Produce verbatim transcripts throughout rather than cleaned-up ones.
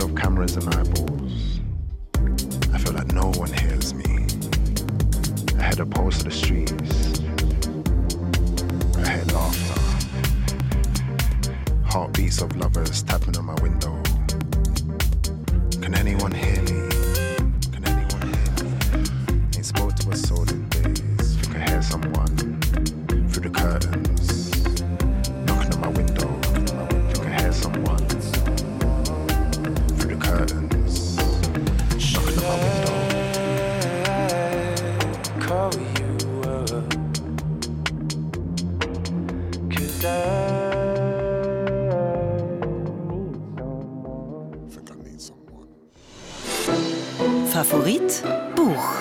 of cameras and eyeballs. I feel like no one hears me. I heard a pulse of the streets. I heard laughter. Heartbeats of lovers tapping on my window. Can anyone hear me? Can anyone hear me? Ain't spoke to a soul in days. Think I hear someone through the curtains. Knocking on my window. Think I hear someone through the curtains. Knocking on my window. Call you up, 'cause I Favorit Buch.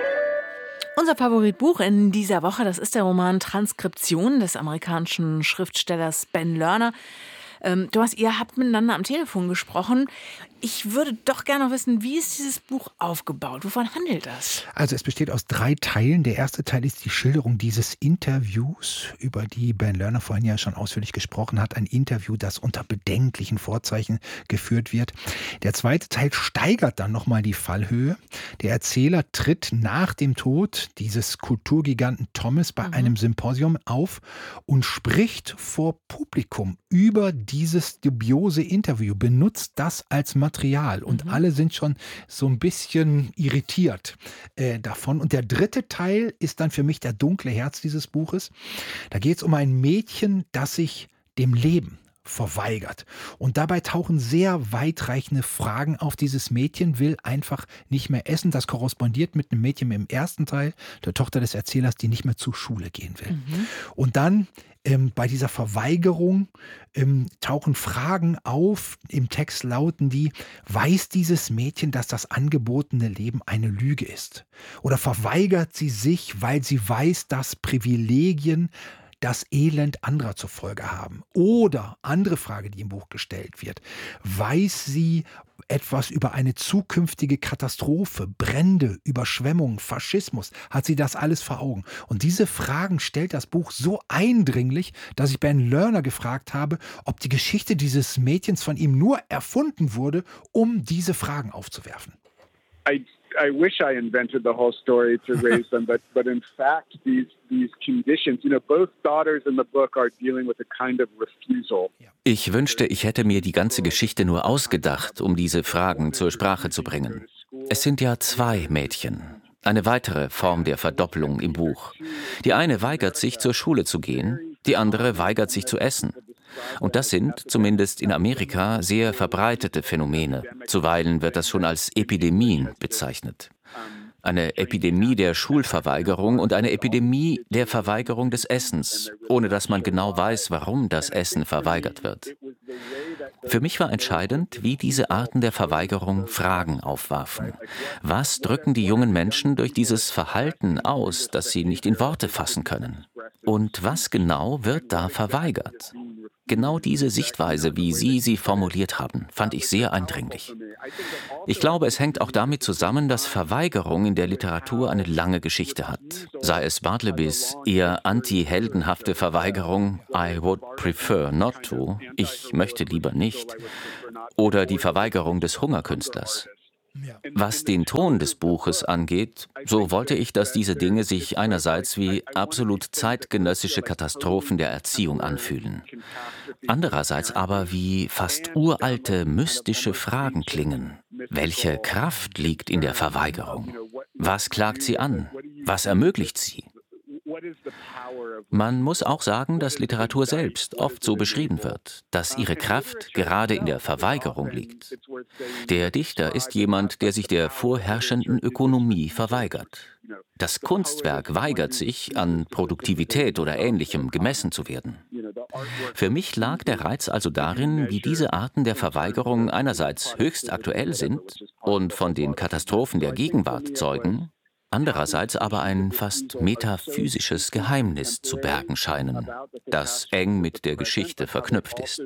Unser Favoritbuch in dieser Woche, das ist der Roman Transkription des amerikanischen Schriftstellers Ben Lerner. Ähm, Thomas, ihr habt miteinander am Telefon gesprochen. Ich würde doch gerne noch wissen, wie ist dieses Buch aufgebaut? Wovon handelt das? Also es besteht aus drei Teilen. Der erste Teil ist die Schilderung dieses Interviews, über die Ben Lerner vorhin ja schon ausführlich gesprochen hat. Ein Interview, das unter bedenklichen Vorzeichen geführt wird. Der zweite Teil steigert dann nochmal die Fallhöhe. Der Erzähler tritt nach dem Tod dieses Kulturgiganten Thomas bei mhm. einem Symposium auf und spricht vor Publikum über dieses dubiose Interview, benutzt das als Material. Und mhm. alle sind schon so ein bisschen irritiert äh, davon. Und der dritte Teil ist dann für mich der dunkle Herz dieses Buches. Da geht es um ein Mädchen, das sich dem Leben verweigert. Und dabei tauchen sehr weitreichende Fragen auf. Dieses Mädchen will einfach nicht mehr essen. Das korrespondiert mit einem Mädchen im ersten Teil, der Tochter des Erzählers, die nicht mehr zur Schule gehen will. Mhm. Und dann ähm, bei dieser Verweigerung ähm, tauchen Fragen auf. Im Text lauten die: Weiß dieses Mädchen, dass das angebotene Leben eine Lüge ist? Oder verweigert sie sich, weil sie weiß, dass Privilegien das Elend anderer zur Folge haben? Oder, andere Frage, die im Buch gestellt wird, weiß sie etwas über eine zukünftige Katastrophe, Brände, Überschwemmungen, Faschismus? Hat sie das alles vor Augen? Und diese Fragen stellt das Buch so eindringlich, dass ich Ben Lerner gefragt habe, ob die Geschichte dieses Mädchens von ihm nur erfunden wurde, um diese Fragen aufzuwerfen. I I wish I invented the whole story to raise them, but but in fact, these these conditions, you know, both daughters in the book are dealing with a kind of refusal. Ich wünschte, ich hätte mir die ganze Geschichte nur ausgedacht, um diese Fragen zur Sprache zu bringen. Es sind ja zwei Mädchen. Eine weitere Form der Verdoppelung im Buch. Die eine weigert sich, zur Schule zu gehen, die andere weigert sich zu essen. Und das sind, zumindest in Amerika, sehr verbreitete Phänomene. Zuweilen wird das schon als Epidemien bezeichnet. Eine Epidemie der Schulverweigerung und eine Epidemie der Verweigerung des Essens, ohne dass man genau weiß, warum das Essen verweigert wird. Für mich war entscheidend, wie diese Arten der Verweigerung Fragen aufwarfen. Was drücken die jungen Menschen durch dieses Verhalten aus, das sie nicht in Worte fassen können? Und was genau wird da verweigert? Genau diese Sichtweise, wie Sie sie formuliert haben, fand ich sehr eindringlich. Ich glaube, es hängt auch damit zusammen, dass Verweigerung in der Literatur eine lange Geschichte hat. Sei es Bartlebys eher anti-heldenhafte Verweigerung, I would prefer not to, ich möchte lieber nicht, oder die Verweigerung des Hungerkünstlers. Was den Ton des Buches angeht, so wollte ich, dass diese Dinge sich einerseits wie absolut zeitgenössische Katastrophen der Erziehung anfühlen, andererseits aber wie fast uralte, mystische Fragen klingen. Welche Kraft liegt in der Verweigerung? Was klagt sie an? Was ermöglicht sie? Man muss auch sagen, dass Literatur selbst oft so beschrieben wird, dass ihre Kraft gerade in der Verweigerung liegt. Der Dichter ist jemand, der sich der vorherrschenden Ökonomie verweigert. Das Kunstwerk weigert sich, an Produktivität oder Ähnlichem gemessen zu werden. Für mich lag der Reiz also darin, wie diese Arten der Verweigerung einerseits höchst aktuell sind und von den Katastrophen der Gegenwart zeugen, andererseits aber ein fast metaphysisches Geheimnis zu bergen scheinen, das eng mit der Geschichte verknüpft ist.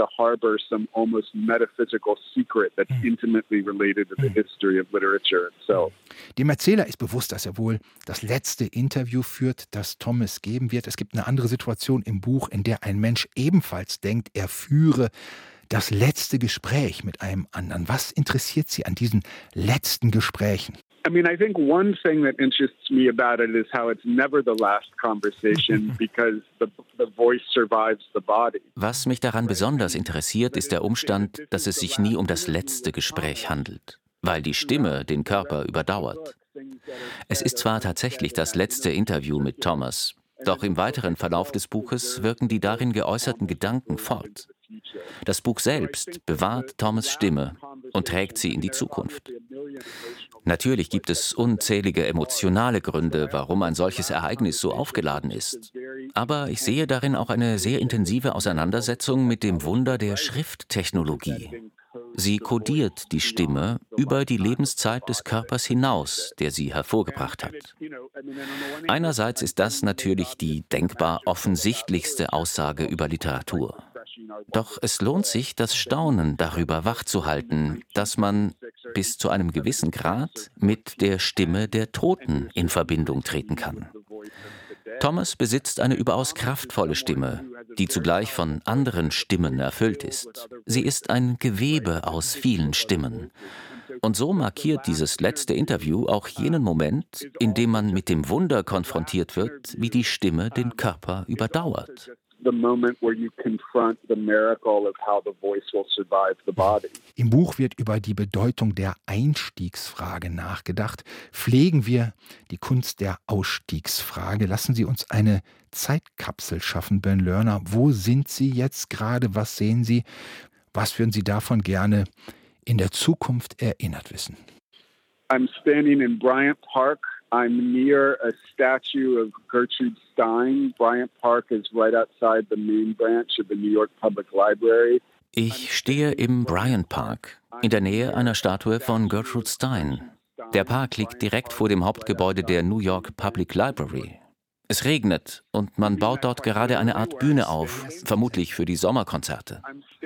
Dem Erzähler ist bewusst, dass er wohl das letzte Interview führt, das Thomas geben wird. Es gibt eine andere Situation im Buch, in der ein Mensch ebenfalls denkt, er führe Das letzte Gespräch mit einem anderen. Was interessiert Sie an diesen letzten Gesprächen? I mean, I think one thing that interests me about it is how it's never the last conversation because the, the voice survives the body. Was mich daran besonders interessiert, ist der Umstand, dass es sich nie um das letzte Gespräch handelt, weil die Stimme den Körper überdauert. Es ist zwar tatsächlich das letzte Interview mit Thomas, doch im weiteren Verlauf des Buches wirken die darin geäußerten Gedanken fort. Das Buch selbst bewahrt Thomas' Stimme und trägt sie in die Zukunft. Natürlich gibt es unzählige emotionale Gründe, warum ein solches Ereignis so aufgeladen ist. Aber ich sehe darin auch eine sehr intensive Auseinandersetzung mit dem Wunder der Schrifttechnologie. Sie kodiert die Stimme über die Lebenszeit des Körpers hinaus, der sie hervorgebracht hat. Einerseits ist das natürlich die denkbar offensichtlichste Aussage über Literatur. Doch es lohnt sich, das Staunen darüber wachzuhalten, dass man bis zu einem gewissen Grad mit der Stimme der Toten in Verbindung treten kann. Thomas besitzt eine überaus kraftvolle Stimme, die zugleich von anderen Stimmen erfüllt ist. Sie ist ein Gewebe aus vielen Stimmen. Und so markiert dieses letzte Interview auch jenen Moment, in dem man mit dem Wunder konfrontiert wird, wie die Stimme den Körper überdauert. Im Buch wird über die Bedeutung der Einstiegsfrage nachgedacht. Pflegen wir die Kunst der Ausstiegsfrage. Lassen Sie uns eine Zeitkapsel schaffen, Ben Lerner. Wo sind Sie jetzt gerade? Was sehen Sie? Was würden Sie davon gerne in der Zukunft erinnert wissen? I'm standing in Bryant Park. I'm near a statue of Gertrude Stein. Bryant Park is right outside the main branch of the New York Public Library. Ich stehe im Bryant Park, in der Nähe einer Statue von Gertrude Stein. Der Park liegt direkt vor dem Hauptgebäude der New York Public Library. Es regnet und man baut dort gerade eine Art Bühne auf, vermutlich für die Sommerkonzerte.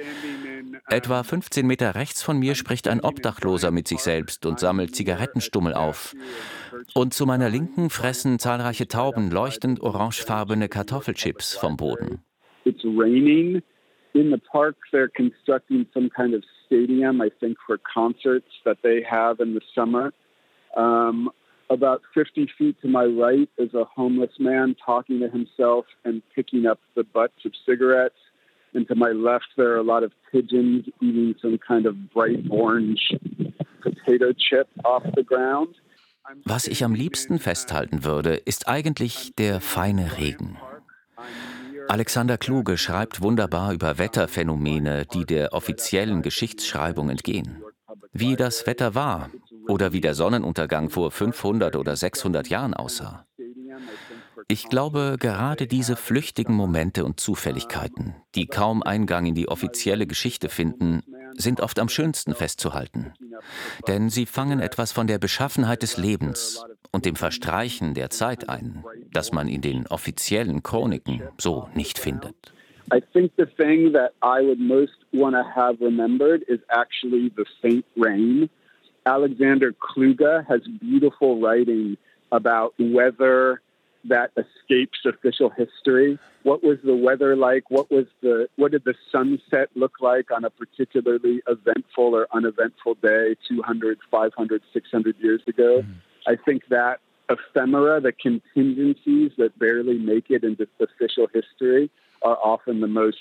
Etwa fünfzehn Meter rechts von mir spricht ein Obdachloser mit sich selbst und sammelt Zigarettenstummel auf. Und zu meiner Linken fressen zahlreiche Tauben leuchtend orangefarbene Kartoffelchips vom Boden. It's raining. In the park they're constructing some kind of stadium, I think for concerts that they have in the summer. Um, about fifty feet to my right is a homeless man talking to himself and picking up the butts of cigarettes. And to my left, there are a lot of pigeons eating some kind of bright orange potato chip off the ground. Was ich am liebsten festhalten würde, ist eigentlich der feine Regen. Alexander Kluge schreibt wunderbar über Wetterphänomene, die der offiziellen Geschichtsschreibung entgehen. Wie das Wetter war oder wie der Sonnenuntergang vor fünfhundert oder sechshundert Jahren aussah. Ich glaube, gerade diese flüchtigen Momente und Zufälligkeiten, die kaum Eingang in die offizielle Geschichte finden, sind oft am schönsten festzuhalten. Denn sie fangen etwas von der Beschaffenheit des Lebens und dem Verstreichen der Zeit ein, das man in den offiziellen Chroniken so nicht findet. I think the thing that I would most want to have remembered is actually the faint rain. Alexander Kluge has beautiful writing about weather that escapes official history. What was the weather like? What was the what did the sunset look like on a particularly eventful or uneventful day two hundred, five hundred, six hundred years ago? Mm. I think that ephemera, the contingencies that barely make it into official history, are often the most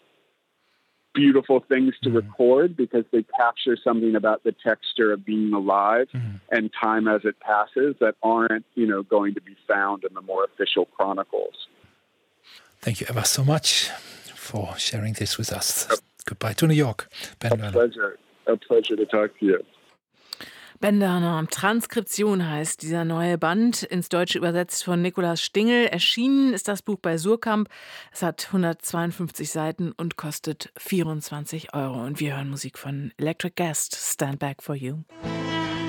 beautiful things to record because they capture something about the texture of being alive mm-hmm. and time as it passes that aren't, you know, going to be found in the more official chronicles. Thank you ever so much for sharing this with us. A, Goodbye to New York, Ben Lerner. A pleasure. A pleasure to talk to you. Ben Lerner, Transkription heißt dieser neue Band, ins Deutsche übersetzt von Nikolaus Stingel. Erschienen ist das Buch bei Suhrkamp. Es hat hundertzweiundfünfzig Seiten und kostet vierundzwanzig Euro. Und wir hören Musik von Electric Guest, Stand Back for You.